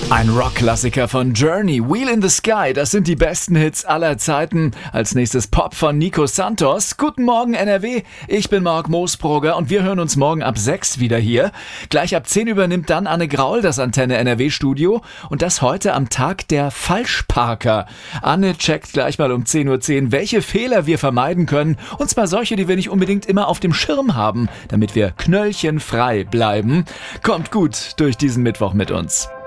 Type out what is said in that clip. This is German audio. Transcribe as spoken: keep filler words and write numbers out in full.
Ein Rockklassiker von Journey, Wheel in the Sky, das sind die besten Hits aller Zeiten. Als nächstes Pop von Nico Santos. Guten Morgen N R W, ich bin Marc Moosbrugger und wir hören uns morgen ab sechs wieder hier. Gleich ab zehn übernimmt dann Anne Graul das Antenne N R W Studio und das heute am Tag der Falschparker. Anne checkt gleich mal um zehn Uhr zehn, welche Fehler wir vermeiden können, und zwar solche, die wir nicht unbedingt immer auf dem Schirm haben, damit wir knöllchenfrei bleiben. Kommt gut durch diesen Mittwoch mit uns.